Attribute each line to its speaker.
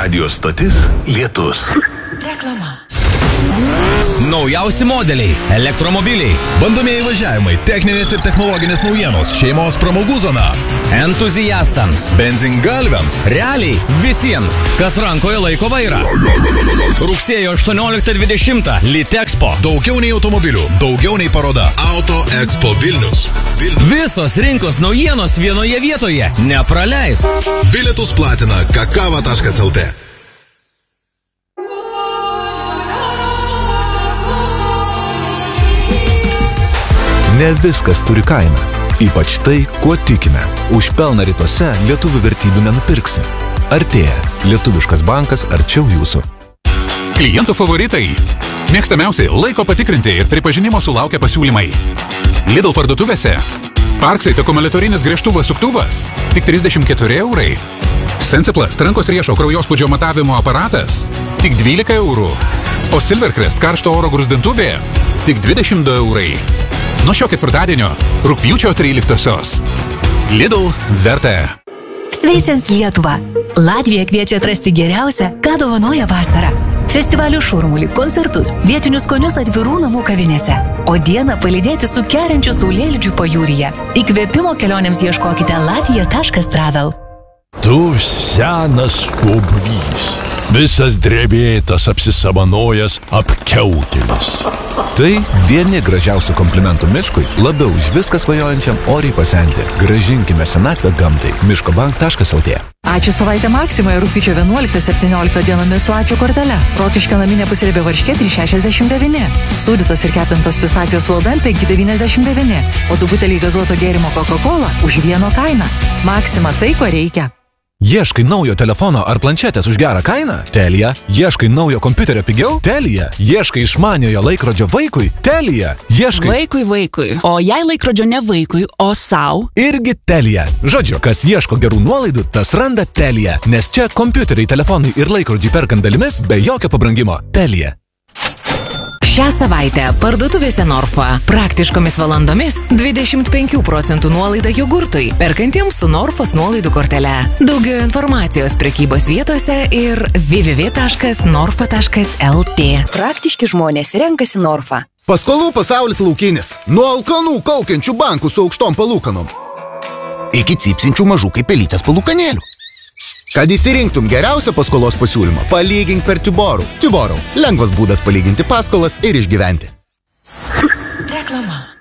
Speaker 1: radijos stotis Lietus.
Speaker 2: Reklama.
Speaker 3: Naujausi modeliai, elektromobiliai,
Speaker 4: bandomieji važiavimai, techninės ir technologinės naujienos, šeimos pramogų zona,
Speaker 3: entuziastams,
Speaker 4: benzingalviams,
Speaker 3: realiai visiems, kas rankoje laiko vairą. Rugsėjo 18-20 Litexpo.
Speaker 4: Daugiau nei automobilių, daugiau nei paroda. Auto Expo Vilnius.
Speaker 3: Visos rinkos naujienos vienoje vietoje. Nepraleis.
Speaker 4: Bilietus platina kakava.lt. Ne viskas turi kainą. Ypač tai, kuo tikime. Už pelną rytuose lietuvių vertybių nenupirksi. Artėja. Lietuviškas bankas arčiau jūsų.
Speaker 5: Klientų favoritai. Mėgstamiausi laiko patikrinti ir pripažinimo sulaukia pasiūlymai. Lidl parduotuvėse. Parkside akumuliatorinis gręžtuvas suktuvas. Tik 34 eurai. Sensiplast rankos riešo kraujospūdžio matavimo aparatas. Tik 12 eurų. O Silvercrest karšto oro gruzdintuvė. Tik 22 eurai. Nuo šio ketvirtadienio, rugpjūčio 13-osios. Lidl verta.
Speaker 2: Sveicins Lietuvą. Latvija kviečia atrasti geriausią, ką dovanoja vasara. Festivalių šurmulį, koncertus, vietinius skonius atvirų namų kavinėse. O dieną palydėti su keriančiu saulėlydžiu pajūryje. Įkvėpimo kelionėms ieškokite latvija.travel.
Speaker 6: Tu senas stuobrys. Visas drebėtas apsisamanojęs apkiautėlis.
Speaker 4: Tai vieni gražiausių komplimentų miškui, labiau už viską svajojančiam oriai pasenti. Gražinkime senatvę gamtai. miškobank.lt.
Speaker 7: Ačiū savaitę Maksimoje rugpjūčio 11-17 dienomis su ačiū kortele. Rokiškio naminė pusriebė varškė 3,69. Sūdytos ir kepintos pistacijos valdan 5,99. O du buteliai gazuoto gėrimo Coca-Cola už vieno kainą. Maksima tai, ko reikia.
Speaker 4: Ieškai naujo telefono ar planšetės už gerą kainą? Telia. Ieškai naujo kompiuterio pigiau? Telia. Ieškai išmaniojo laikrodžio vaikui? Telia. Ieškai...
Speaker 8: Vaikui. O jei laikrodžio ne vaikui, o sau?
Speaker 4: Irgi Telia. Žodžiu, kas ieško gerų nuolaidų, tas randa Telia. Nes čia kompiuteriai, telefonai ir laikrodžiai perkant dalimis be jokio pabrangimo. Telia.
Speaker 7: Šią savaitę parduotuvėse Norfa praktiškomis valandomis 25% nuolaida jogurtui, perkantiems su Norfos nuolaidų kortele. Daugiau informacijos prekybos vietose ir www.norfa.lt.
Speaker 9: Praktiški žmonės renkasi Norfa.
Speaker 10: Paskolų pasaulis laukinis. Nuo alkanų kaukiančių bankų su aukštom palūkanom iki cypsinčių mažų kaip pelytės palūkanėlių. Kad įsirinktum geriausią paskolos pasiūlymą, palygink per Tiborų. Tiborų. Lengvas būdas palyginti paskolas ir išgyventi.
Speaker 2: Reklama.